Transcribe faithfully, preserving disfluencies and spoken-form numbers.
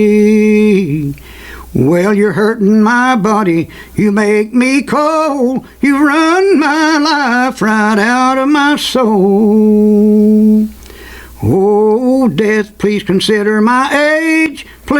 Well, you're hurting my body, you make me cold, you run my life right out of my soul. Oh, death, please consider my age, please.